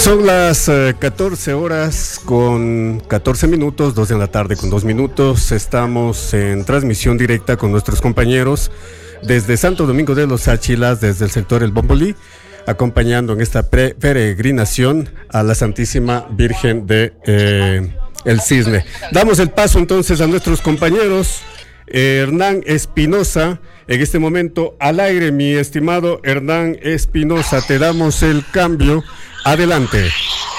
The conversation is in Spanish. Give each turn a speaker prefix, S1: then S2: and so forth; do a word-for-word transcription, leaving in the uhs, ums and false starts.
S1: Son las eh, catorce horas con catorce minutos, dos de la tarde con dos minutos. Estamos en transmisión directa con nuestros compañeros desde Santo Domingo de los Áchilas, desde el sector El Bombolí, acompañando en esta pre- peregrinación a la Santísima Virgen de eh, El Cisne. Damos el paso entonces a nuestros compañeros. eh, Hernán Espinosa, en este momento al aire, mi estimado Hernán Espinosa, te damos el cambio. Adelante.